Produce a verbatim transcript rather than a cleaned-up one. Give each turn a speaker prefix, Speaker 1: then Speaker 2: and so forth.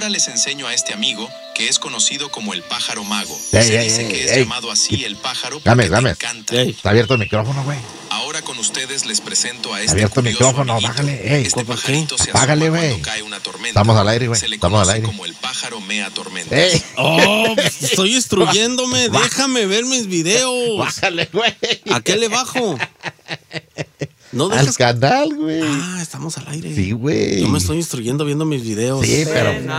Speaker 1: Ahora les enseño a este amigo que es conocido como el pájaro mago.
Speaker 2: Ey,
Speaker 1: Se
Speaker 2: ey,
Speaker 1: dice
Speaker 2: ey,
Speaker 1: que
Speaker 2: ey,
Speaker 1: es
Speaker 2: ey.
Speaker 1: llamado así el pájaro porque
Speaker 2: Dame,
Speaker 1: te
Speaker 2: dame.
Speaker 1: encanta.
Speaker 3: Ey.
Speaker 2: Está abierto el micrófono, güey.
Speaker 1: Ahora con ustedes les presento a este
Speaker 2: Abierto el
Speaker 1: curioso
Speaker 2: micrófono,
Speaker 1: amiguito.
Speaker 2: bájale, ey.
Speaker 1: Este
Speaker 3: ¿Por qué?
Speaker 1: pajarito se
Speaker 2: Apágale,
Speaker 1: asoma
Speaker 2: güey.
Speaker 1: cuando cae una tormenta.
Speaker 2: Estamos al aire, güey.
Speaker 1: Se le
Speaker 2: Estamos al
Speaker 1: conoce
Speaker 2: aire.
Speaker 1: como el pájaro mea tormentas.
Speaker 2: ¡Ey!
Speaker 3: Oh, estoy instruyéndome. Déjame ver mis videos.
Speaker 2: Bájale, güey.
Speaker 3: ¿A qué le bajo? No
Speaker 2: Al
Speaker 3: dejas.
Speaker 2: canal, güey.
Speaker 3: Ah, estamos al aire.
Speaker 2: Sí, güey.
Speaker 3: Yo me estoy instruyendo viendo mis videos.
Speaker 2: Sí, pero